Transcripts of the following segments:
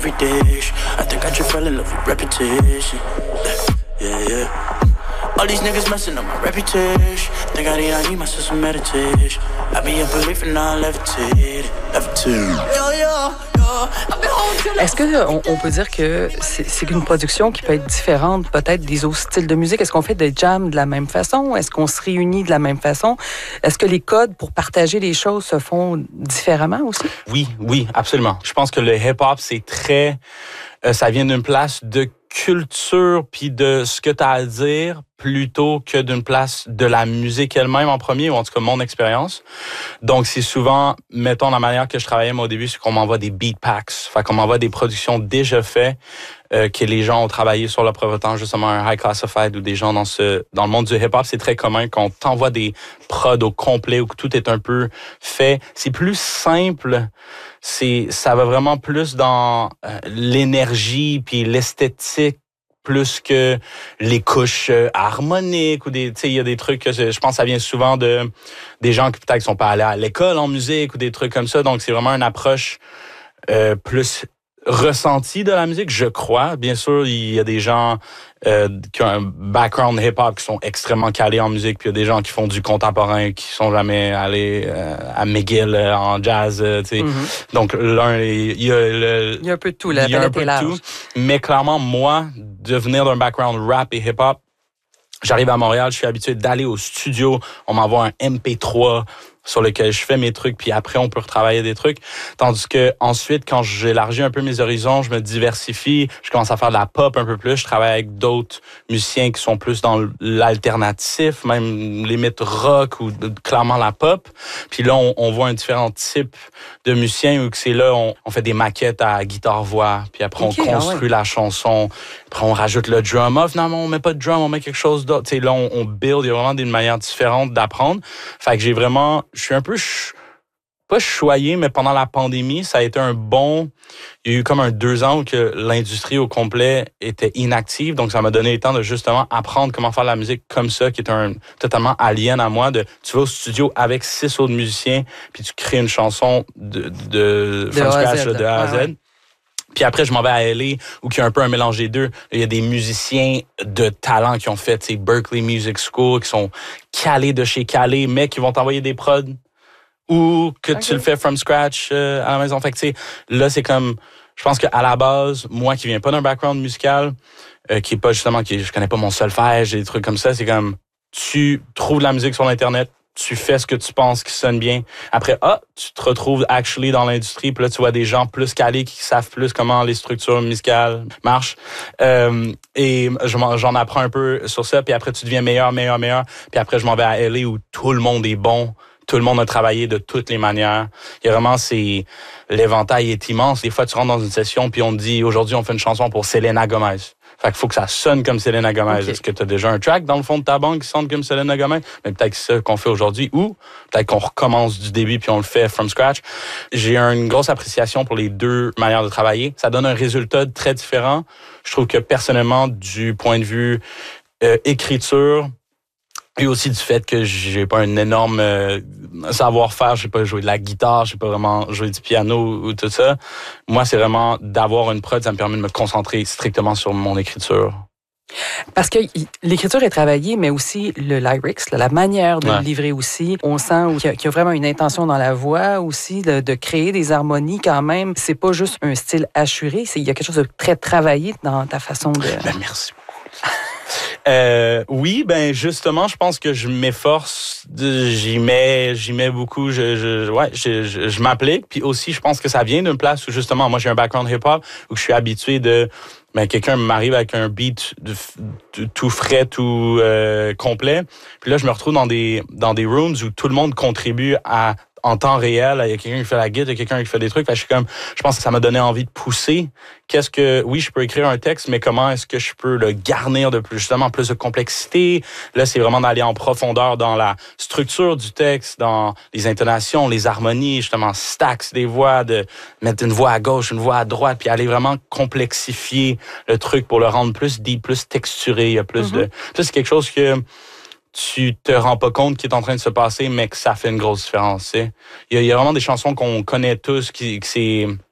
every dish. I think I just fell in love with repetition. Yeah. All these niggas messing up my reputation. Think I need my system meditation. I be up believing I levitate. Est-ce qu'on peut dire que c'est une production qui peut être différente peut-être des autres styles de musique? Est-ce qu'on fait des jams de la même façon? Est-ce qu'on se réunit de la même façon? Est-ce que les codes pour partager les choses se font différemment aussi? Oui, absolument. Je pense que le hip-hop, c'est très... ça vient d'une place de culture puis de ce que tu as à dire plutôt que d'une place de la musique elle-même en premier, ou en tout cas mon expérience. Donc c'est souvent, mettons la manière que je travaillais moi au début, c'est qu'on m'envoie des beat packs, fait qu'on m'envoie des productions déjà faites que les gens ont travaillé sur leur propre temps, justement un high classified ou des gens dans le monde du hip-hop, c'est très commun qu'on t'envoie des prods au complet ou que tout est un peu fait. C'est plus simple, ça va vraiment plus dans l'énergie puis l'esthétique plus que les couches harmoniques ou tu sais, il y a des trucs que je pense que ça vient souvent de des gens qui peut-être sont pas allés à l'école en musique ou des trucs comme ça. Donc, c'est vraiment une approche plus ressentie de la musique, je crois. Bien sûr, il y a des gens qui ont un background hip-hop qui sont extrêmement calés en musique, puis il y a des gens qui font du contemporain, qui sont jamais allés à McGill en jazz, tu sais. Mm-hmm. Donc, il y a un peu de tout, la palette est large. Mais clairement, moi, de venir d'un background rap et hip-hop, j'arrive à Montréal, je suis habitué d'aller au studio, on m'envoie un MP3 sur lequel je fais mes trucs, puis après, on peut retravailler des trucs. Tandis que ensuite, quand j'élargis un peu mes horizons, je me diversifie, je commence à faire de la pop un peu plus, je travaille avec d'autres musiciens qui sont plus dans l'alternatif, même limite rock ou clairement la pop. Puis là, on voit un différent type de musiciens où c'est là, on fait des maquettes à guitare-voix, puis après, on construit la chanson, après, on rajoute le drum. Ah, finalement, on met pas de drum, on met quelque chose d'autre. Tu sais, là, on build, il y a vraiment des manières différentes d'apprendre. Fait que je suis un peu, pas choyé, mais pendant la pandémie, ça a été il y a eu comme 2 ans où que l'industrie au complet était inactive. Donc, ça m'a donné le temps de justement apprendre comment faire la musique comme ça, qui est totalement alien à moi. Tu vas au studio avec 6 autres musiciens, puis tu crées une chanson de from scratch, de A à Z. Ouais. Puis après, je m'en vais à LA, où il y a un peu un mélange des deux. Il y a des musiciens de talent qui ont fait Berklee Music School, qui sont calés de chez calés, mais qui vont t'envoyer des prods ou que tu le fais from scratch à la maison. Fait que, tu sais, là, c'est comme... Je pense qu'à la base, moi qui viens pas d'un background musical, qui est pas justement... je connais pas mon solfège, des trucs comme ça, c'est comme... Tu trouves de la musique sur Internet, tu fais ce que tu penses qui sonne bien. Après, tu te retrouves actually dans l'industrie, puis là, tu vois des gens plus calés qui savent plus comment les structures musicales marchent. Et j'en apprends un peu sur ça, puis après, tu deviens meilleur. Puis après, je m'en vais à LA où tout le monde est bon. Tout le monde a travaillé de toutes les manières. Il y a vraiment, l'éventail est immense. Des fois, tu rentres dans une session, puis on te dit, aujourd'hui, on fait une chanson pour Selena Gomez. Fait qu'il faut que ça sonne comme Selena Gomez. Okay. Est-ce que tu as déjà un track dans le fond de ta banque qui sonne comme Selena Gomez? Mais peut-être que c'est ça qu'on fait aujourd'hui. Ou peut-être qu'on recommence du début puis on le fait from scratch. J'ai une grosse appréciation pour les deux manières de travailler. Ça donne un résultat très différent. Je trouve que personnellement, du point de vue écriture, et aussi du fait que j'ai pas un énorme savoir-faire, j'ai pas joué de la guitare, j'ai pas vraiment joué du piano ou tout ça. Moi, c'est vraiment d'avoir une prod, ça me permet de me concentrer strictement sur mon écriture. Parce que l'écriture est travaillée, mais aussi le lyrics, la manière de le livrer aussi. On sent qu'il y a vraiment une intention dans la voix aussi, de créer des harmonies quand même. C'est pas juste un style assuré, il y a quelque chose de très travaillé dans ta façon de... merci beaucoup. Oui, justement, je pense que je m'efforce, j'y mets beaucoup, je m'applique. Puis aussi, je pense que ça vient d'une place où justement, moi j'ai un background hip-hop où je suis habitué de, quelqu'un m'arrive avec un beat tout frais, tout complet. Puis là, je me retrouve dans des rooms où tout le monde contribue en temps réel, il y a quelqu'un qui fait la guitare, il y a quelqu'un qui fait des trucs. Je pense que ça m'a donné envie de pousser. Oui, je peux écrire un texte, mais comment est-ce que je peux le garnir de plus de complexité? Là, c'est vraiment d'aller en profondeur dans la structure du texte, dans les intonations, les harmonies, justement, stacks des voix, de mettre une voix à gauche, une voix à droite, puis aller vraiment complexifier le truc pour le rendre plus deep, plus texturé. Il y a plus de... Ça, c'est quelque chose que tu te rends pas compte qui est en train de se passer, mais que ça fait une grosse différence. Il y a vraiment des chansons qu'on connaît tous, qui c'est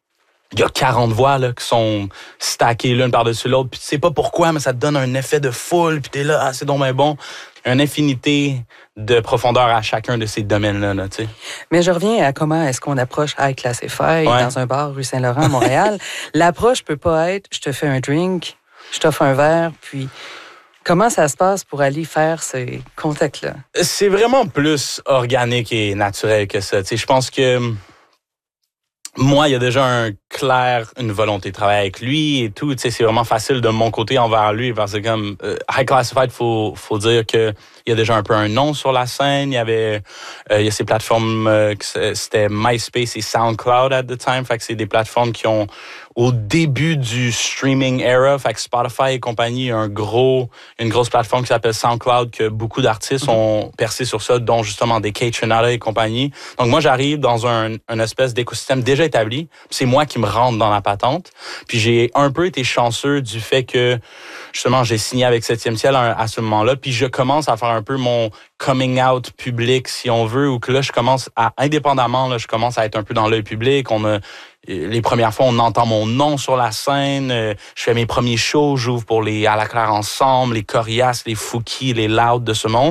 il y a 40 voix là, qui sont stackées l'une par-dessus l'autre. Puis tu sais pas pourquoi, mais ça te donne un effet de foule. Puis t'es là, ah, c'est donc bien bon. Une infinité de profondeur à chacun de ces domaines-là. Là, tu sais. Mais je reviens à comment est-ce qu'on approche High Classify dans un bar rue Saint-Laurent à Montréal. L'approche peut pas être « je te fais un drink, je t'offre un verre », puis... Comment ça se passe pour aller faire ces contacts-là? C'est vraiment plus organique et naturel que ça. Tu sais, je pense que moi, il y a déjà une volonté de travailler avec lui et tout. Tu sais, c'est vraiment facile de mon côté envers lui parce que comme High Classified, faut dire que il y a déjà un peu un nom sur la scène. Il y a ces plateformes, c'était MySpace et SoundCloud at the time. Fait que c'est des plateformes qui ont au début du streaming era, fait que Spotify et compagnie, une grosse plateforme qui s'appelle SoundCloud, que beaucoup d'artistes ont percé sur ça, dont justement des Kate Trinata et compagnie. Donc moi, j'arrive dans un espèce d'écosystème déjà établi. C'est moi qui me rentre dans la patente. Puis j'ai un peu été chanceux du fait que justement j'ai signé avec 7e ciel à ce moment-là. Puis je commence à faire un peu mon coming out public, si on veut, ou que là je commence à indépendamment, là je commence à être un peu dans l'œil public. Les premières fois, on entend mon nom sur la scène. Je fais mes premiers shows, j'ouvre pour les À la Claire Ensemble, les Corias, les Fouki, les Loud de ce monde.